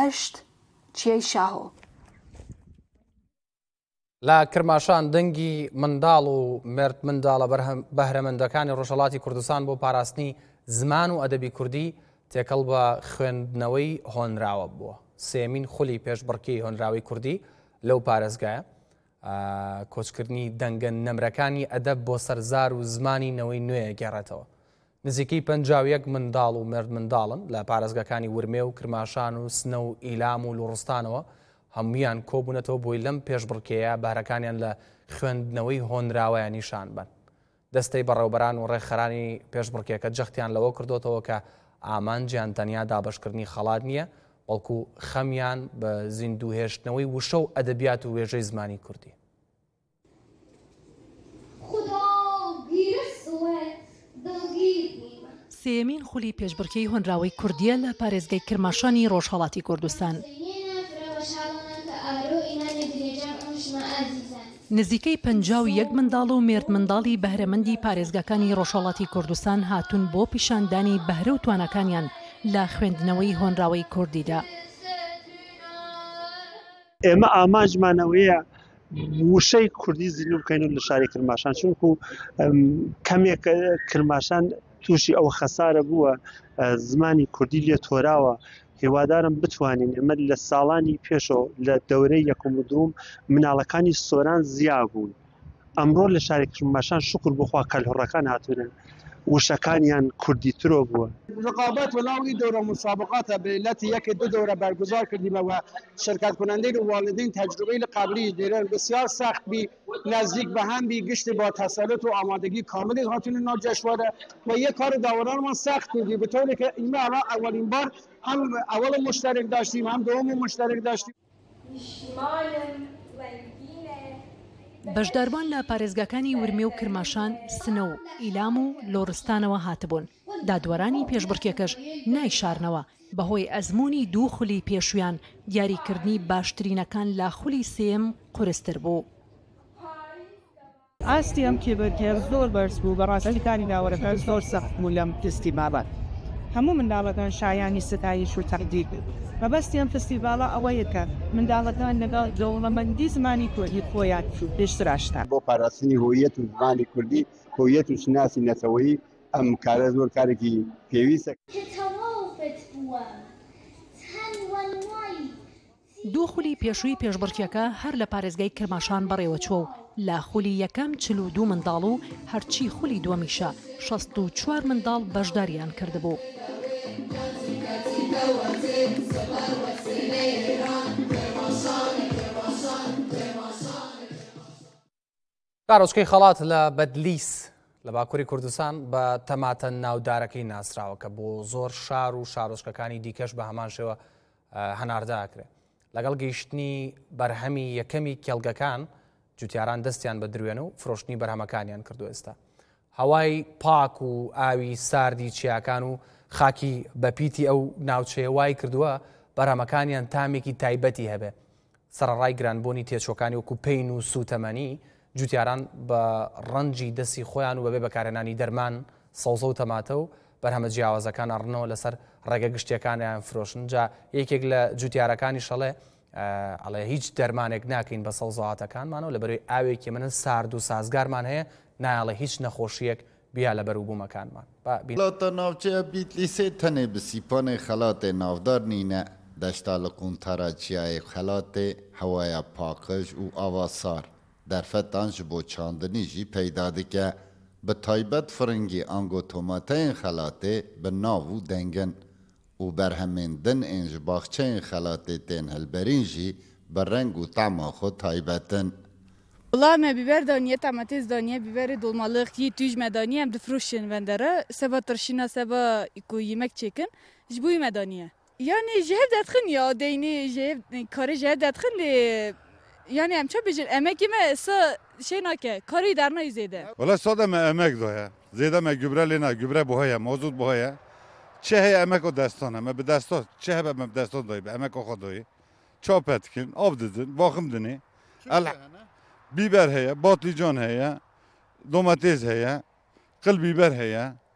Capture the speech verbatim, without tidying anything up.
هەشت چیەی شاهۆ. لە کرماشان دەنگی منداڵ و مرد منداڵە بەهرەمەندەکانی ڕۆژهەڵاتی کوردستان بۆ پاراستنی زمان و ئەدەبی کوردی تێکەڵ بە خوێندنەوەی هۆنراوە بووە. سێمین خولی پێشبڕکێی هۆنراوی کوردی لەو پارێزگایە کۆچکردنی دەنگە نەمرەکانی ئەدەب بۆ سەرزار و زمانی نەوەی نوێ گێڕێتەوە. نزیکەی پەنجاو یەک منداڵ و مرد منداڵن لە پارێزگاکانی ورمێ و کرماشان و سنە و ئیلام و لوڕستانەوە هەمویان کۆبوونەتەوە بۆی لەم پێشبڕکێیە بارەکانیان لە خوێندنەوەی هۆنراوەیان نیشان بن. دەستەی بەڕێوبەران و ڕێکخەرانی پێشبڕکێکە جەختیان لەوە کردوتەوە کە ئامانجیان تەنیا دابەشکردنی خەڵات نییە، بەڵکو خەمیان بە زیندوهێشتنەوەی وشە و ئەدەبیات و وێژەی زمانی کوردی. سێمین خولی پێشبڕکێی هۆنراوەی کوردیە لە پارێزگای کرماشانی ڕۆژهەڵاتی کوردستان. نزیکەی پەنجاو یەک منداڵ و مێرد منداڵی بەهرەمەندی پارێزگاکانی ڕۆژهەڵاتی کوردستان هاتوون بۆ پیشاندانی بەهرە و توانەکانیان لە خوێندنەوەی هۆنراوەی کوردیدا. ئێمە ئامانجمانەوەیە وشەی کوردی زیندوو بکەین لە شاری کرماشان، چونکو کەمێک کرماشان تووشی ئەو خەسارە بووە زمانی کوردی لێ تۆراوە. هیوادارم بتوانین ئێمە لە ساڵانی پێشەوە لە دەورەی یەکەم و دووەم مناڵەکانی سۆران زیاد بوون. ئەمڕۆ لە شاری کرماشان شکر بخوا کەلهوڕەکان هاتوونن وشەکانیان کوردی ترۆ بووە. رقابت ولاوی دوره مسابقات به علت یک دو دوره برگزار کردیم و شرکت کننده و والدین تجربه قبلی دیرن بسیار سخت بی نزدیک به هم بی گشت با تسلط و آمادگی کامل هاتون اینا جشنواره و یک کار دوران ما سخت کردیم به طوری که این الان اولین بار هم اول مشترک داشتیم هم دوم مشترک داشتیم. بەشداربوون لە پارێزگاکانی ورمێ و کرماشان سنە و ئیلام و لۆڕستانەوە هاتبوون. دادوەرانی پێشبڕکێکەش نایشارنەوە بەهۆی ئەزمموی دوو خولی پێشویان دیاریکردنی باشترینەکان لە خولی سێم قورستر بوو. ئاستی ئەم کێبەرکێ زۆر بەرز بوو، بەڕاستیکانی ناوەرەکە زۆر سەخت بوو لەم فستیڤالە. هەموو منداڵەکان شایانی ستایش و تەقدیر مەبەستی ئەم فستیڤالە ئەوەیە کە منداڵەکان لەگەڵ دەوڵەمەندی زمانی کوردی خۆیان پێشتراشتان. بۆ پاراستنی هویەت و زمانی کوردی هویەت و شناسی نەتەوەیی ئەم کارە زۆر کارێکی پێویستە. دوو خولی پێشووی پێشبڕکێکە هەر لە پارێزگای کرماشان بەڕێوە چوە و لە خولی یەکەم چل و دوو منداڵ و هەرچی خولی دووەمیشە شەست و چوار منداڵ بەشداریان کردبوو. کارۆچکەی خەڵات لە بەدلیس لە باکووری کوردستان بە تەماتە ناودارەکەی ناسراوە کە بۆ زۆر شار و شارۆچکەکانی دیکەش بە هەمان شێوە هەنارداکرێت. لەگەڵ گەیشتنی بەرهەمی یەکەمی کێڵگەکان جوتیاران دەستیان بە درێنە و فرۆشتنی بەرهەمەکانیان کردو. ئێستا هەوای پاک و ئاوی ساردی چیاکان و خاکی بەپیتی ئەو ناوچەیە وای کردووە بەرهەمەکانیان تامێکی تایبەتی هەبێ. سەرڕای گرانبوونی تێچۆکانی وەکو پین و سوتەمەنی جوتیاران بە ڕەنجی دەستی خۆیان و بەبێ بەکارهێنانی دەرمان سەوزە و تەماتە و بەرهەمە جیاوازەکان ئەڕنەوە لەسەر ڕێگە گشتیەکانیان فرۆشن. جا یەکێک لە جوتیارەکانی شەڵێ ئەڵێ هیچ دەرمانێک ناکەین بە سەوزەهاتەکانمانەوە لەبەرەوەی ئاوێکی منە سارد و سازگارمان هەیە نایڵێ هیچ نەخۆشیەک بیا لە بەروبوومەکانمان. وڵاتە ناوچەیە بیتلیسێ تەنێ بسیپۆنێ خەڵاتێ ناودار نینە دەشتا لە قونتەراچیایە خەڵاتێ هەوایە پاکەش و ئاوا سار دەرفەتان ji بۆ çandinî jî peyda dike bi taybet firingî ango tomateyên xelatê bi nav û dengin û berhemên din ên ji baxçeyên xelatê tên hilberîn jî bi reng û tema xwe taybetin. Valla me biber daniye, domates daniye, biberê dolmalık yî tûj me daniye em difrûşin vendere seba tirşîna seba ku yemek çêkin ji bo me daniye. Yani ji hev dedixin ya deynê ji hev karê ji hev dedixin lê yani em çi bijin emekî me sa şey nake karî dernayî zêde. Valla sade me emek doye. Zêde me gübre lêna gübre bu heye mozut bu heye. Çi heye emek o destan me bi destan çi hebe me bi destan doyê bi emek o xwe doyê. Çap etkin, av didin, vaxim dinê. Biber heye, batlıcan heye, domates heye, qil biber heye.